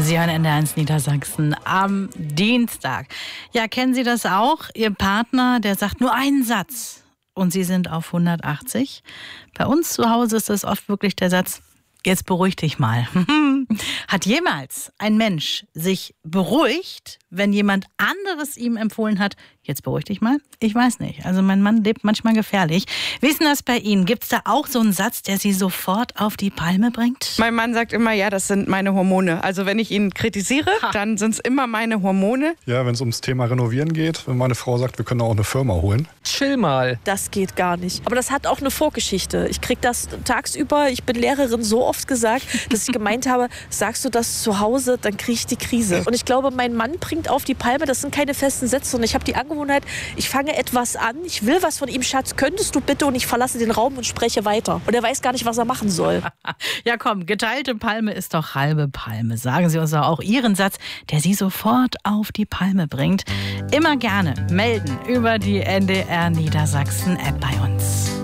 Sie hören NDR1 Niedersachsen am Dienstag. Ja, kennen Sie das auch? Ihr Partner, der sagt nur einen Satz und Sie sind auf 180. Bei uns zu Hause ist das oft wirklich der Satz: Jetzt beruhig dich mal. Hat jemals ein Mensch sich beruhigt, wenn jemand anderes ihm empfohlen hat, jetzt beruhig dich mal? Ich weiß nicht. Also mein Mann lebt manchmal gefährlich. Wie ist denn das bei Ihnen? Gibt es da auch so einen Satz, der Sie sofort auf die Palme bringt? Mein Mann sagt immer, ja, das sind meine Hormone. Also wenn ich ihn kritisiere, dann sind es immer meine Hormone. Ja, wenn es ums Thema Renovieren geht, wenn meine Frau sagt, wir können auch eine Firma holen. Chill mal. Das geht gar nicht. Aber das hat auch eine Vorgeschichte. Ich krieg das tagsüber, ich bin Lehrerin, so oft gesagt, dass ich gemeint habe, sagst du das zu Hause, dann kriege ich die Krise. Und ich glaube, mein Mann bringt auf die Palme, das sind keine festen Sätze. Und ich habe die Angewohnheit, ich fange etwas an, ich will was von ihm, Schatz, könntest du bitte? Und ich verlasse den Raum und spreche weiter. Und er weiß gar nicht, was er machen soll. Ja komm, geteilte Palme ist doch halbe Palme. Sagen Sie uns doch auch Ihren Satz, der Sie sofort auf die Palme bringt. Immer gerne melden über die NDR Niedersachsen App bei uns.